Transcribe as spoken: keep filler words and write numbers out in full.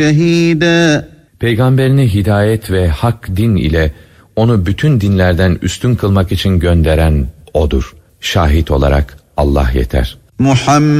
شهيدا. Peygamberini hidayet ve hak din ile onu bütün dinlerden üstün kılmak için gönderen O'dur. Şahit olarak Allah yeter. Muhammed